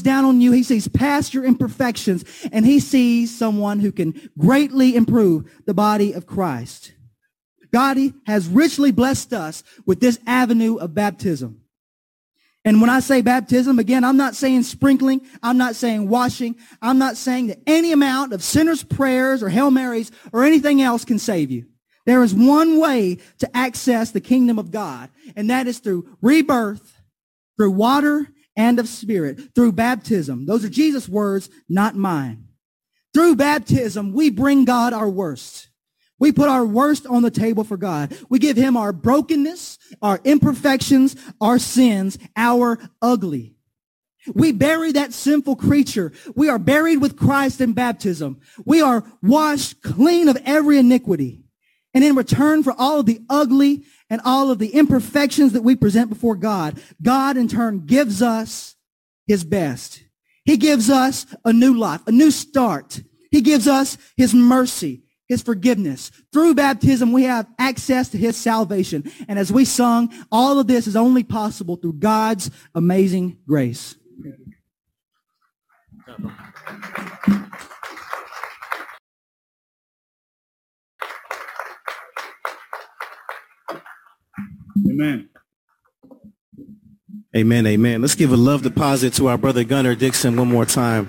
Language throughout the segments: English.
down on you. He sees past your imperfections, and he sees someone who can greatly improve the body of Christ. God has richly blessed us with this avenue of baptism. And when I say baptism, again, I'm not saying sprinkling. I'm not saying washing. I'm not saying that any amount of sinner's prayers or Hail Marys or anything else can save you. There is one way to access the kingdom of God, and that is through rebirth, through water and of spirit, through baptism. Those are Jesus' words, not mine. Through baptism, we bring God our worst. We put our worst on the table for God. We give him our brokenness, our imperfections, our sins, our ugly. We bury that sinful creature. We are buried with Christ in baptism. We are washed clean of every iniquity. And in return for all of the ugly and all of the imperfections that we present before God, God in turn gives us his best. He gives us a new life, a new start. He gives us his mercy, his forgiveness. Through baptism, we have access to his salvation. And as we sung, all of this is only possible through God's amazing grace. Amen. Amen, amen. Let's give a love deposit to our brother Gunnar Dixon one more time.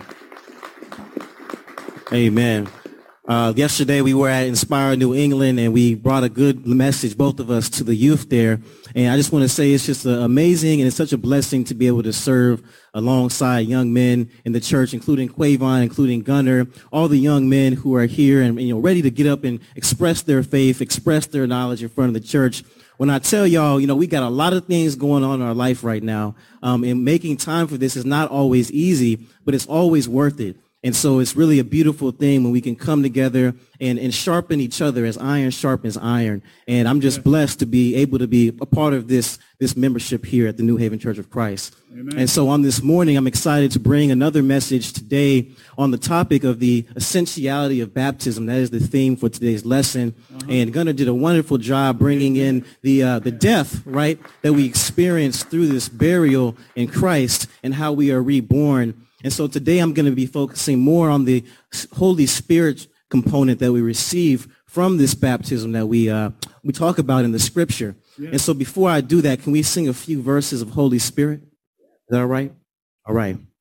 Amen. Yesterday we were at Inspire New England, and we brought a good message, both of us, to the youth there. And I just want to say it's just amazing, and it's such a blessing to be able to serve alongside young men in the church, including Quavon, including Gunnar, all the young men who are here and ready to get up and express their faith, express their knowledge in front of the church. When I tell y'all, we got a lot of things going on in our life right now, and making time for this is not always easy, but it's always worth it. And so it's really a beautiful thing when we can come together and sharpen each other as iron sharpens iron. And I'm just blessed to be able to be a part of this membership here at the New Haven Church of Christ. Amen. And so on this morning, I'm excited to bring another message today on the topic of the essentiality of baptism. That is the theme for today's lesson. And Gunnar did a wonderful job bringing in the death, right, that we experience through this burial in Christ and how we are reborn. And so today I'm going to be focusing more on the Holy Spirit component that we receive from this baptism that we talk about in the scripture. Yeah. And so before I do that, can we sing a few verses of Holy Spirit? Is that all right? All right.